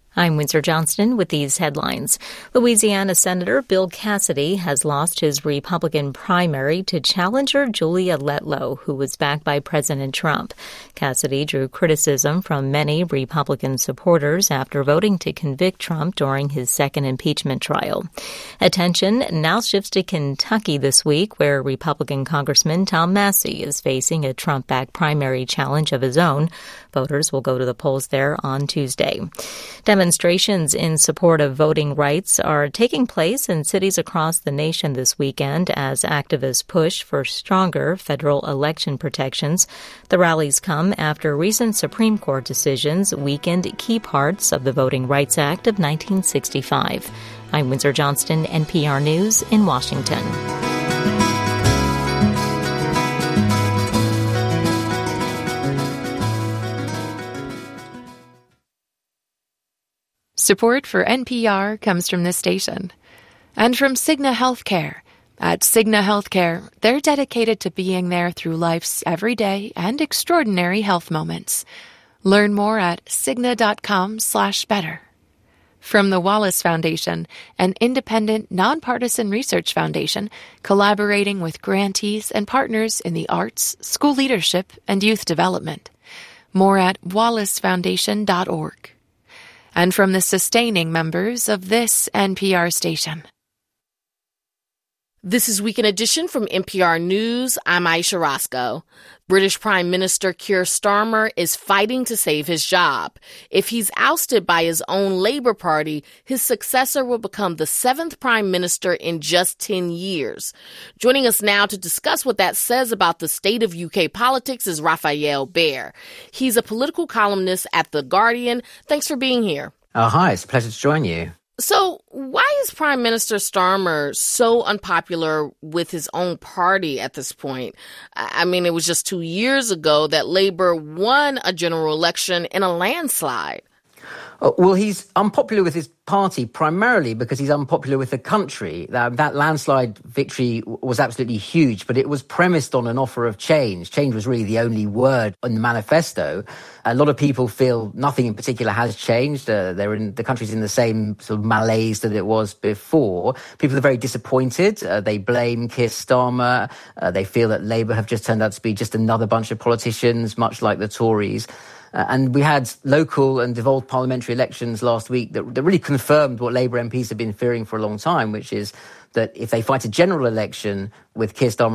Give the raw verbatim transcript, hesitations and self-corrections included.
I'm Windsor Johnston with these headlines. Louisiana Senator Bill Cassidy has lost his Republican primary to challenger Julia Letlow, who was backed by President Trump. Cassidy drew criticism from many Republican supporters after voting to convict Trump during his second impeachment trial. Attention now shifts to Kentucky this week, where Republican Congressman Tom Massie is facing a Trump-backed primary challenge of his own. Voters will go to the polls there on Tuesday. Demonstrations in support of voting rights are taking place in cities across the nation this weekend as activists push for stronger federal election protections. The rallies come after recent Supreme Court decisions weakened key parts of the Voting Rights Act of nineteen sixty-five. I'm Windsor Johnston, N P R News in Washington. Support for N P R comes from this station and from Cigna Healthcare. At Cigna Healthcare, they're dedicated to being there through life's everyday and extraordinary health moments. Learn more at cigna.com slash better. From the Wallace Foundation, an independent, nonpartisan research foundation collaborating with grantees and partners in the arts, school leadership, and youth development. More at wallace foundation dot org. And from the sustaining members of this N P R station. This is Weekend Edition from N P R News. I'm Aisha Roscoe. British Prime Minister Keir Starmer is fighting to save his job. If he's ousted by his own Labour Party, his successor will become the seventh Prime Minister in just ten years. Joining us now to discuss what that says about the state of U K politics is Rafael Behr. He's a political columnist at The Guardian. Thanks for being here. Oh, hi. It's a pleasure to join you. So why is Prime Minister Starmer so unpopular with his own party at this point? I mean, it was just two years ago that Labour won a general election in a landslide. Well, he's unpopular with his party primarily because he's unpopular with the country. That, that landslide victory was absolutely huge, but it was premised on an offer of change. Change was really the only word in the manifesto. A lot of people feel nothing in particular has changed. Uh, they're in the country's in the same sort of malaise that it was before. People are very disappointed. Uh, they blame Keir Starmer. Uh, they feel that Labour have just turned out to be just another bunch of politicians, much like the Tories. Uh, and we had local and devolved parliamentary elections last week that, that really confirmed what Labour M Ps have been fearing for a long time, which is that if they fight a general election with Keir Starmer